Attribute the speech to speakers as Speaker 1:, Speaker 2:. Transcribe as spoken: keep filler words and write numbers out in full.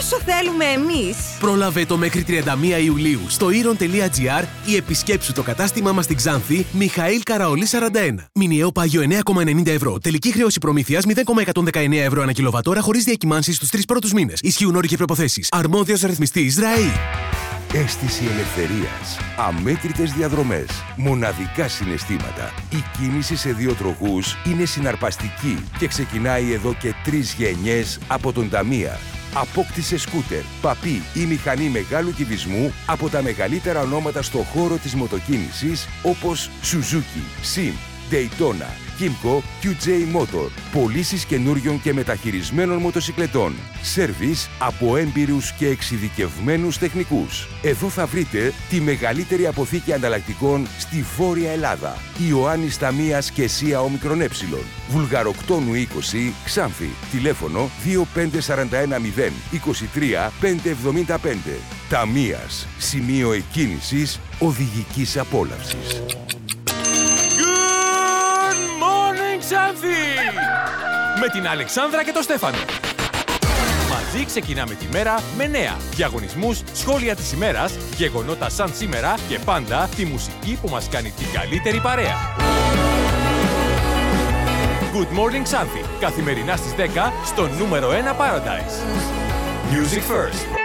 Speaker 1: όσο θέλουμε εμείς.
Speaker 2: Πρόλαβε το μέχρι τριάντα μία Ιουλίου στο ήρων τελεία τζι άρ ή επισκέψου το κατάστημά μας στην Ξάνθη, Μιχαήλ Καραολή σαράντα ένα. Μηνιαίο πάγιο εννέα κόμμα ενενήντα ευρώ. Τελική χρέωση προμήθειας μηδέν κόμμα εκατόν δεκαεννέα ευρώ ανά κιλοβατόρα χωρίς διακυμάνσεις στους τρεις πρώτους μήνες. Ισχύουν όροι και προϋποθέσεις. Αρμόδιος ρυθμιστής ΡΑΗ.
Speaker 3: Αίσθηση ελευθερίας, αμέτρητες διαδρομές, μοναδικά συναισθήματα. Η κίνηση σε δύο τροχούς είναι συναρπαστική και ξεκινάει εδώ και τρεις γενιές από τον Ταμία. Απόκτησε σκούτερ, παπί ή μηχανή μεγάλου κυβισμού από τα μεγαλύτερα ονόματα στο χώρο της μοτοκίνησης όπως Suzuki, Sim, Daytona, Kymco, κιου τζέι Motor. Πωλήσεις καινούριων και μεταχειρισμένων μοτοσικλετών. Σέρβις από έμπειρους και εξειδικευμένους τεχνικούς. Εδώ θα βρείτε τη μεγαλύτερη αποθήκη ανταλλακτικών στη Βόρεια Ελλάδα. Ιωάννης Ταμίας και ΣΥΑ Ομικρον Ε. Βουλγαροκτώνου είκοσι, Ξάνθη. Τηλέφωνο δύο πέντε τέσσερα ένα μηδέν είκοσι τρία πεντακόσια εβδομήντα πέντε. Ταμίας. Σημείο εκκίνησης οδηγικής απόλαυσης.
Speaker 4: Ξάνθη! Με την Αλεξάνδρα και τον Στέφανο. Μαζί ξεκινάμε τη μέρα με νέα, διαγωνισμούς, σχόλια της ημέρας, γεγονότα σαν σήμερα και πάντα τη μουσική που μας κάνει την καλύτερη παρέα. Good Morning Ξάνθη, καθημερινά στις δέκα στο νούμερο ένα Paradise. Music First.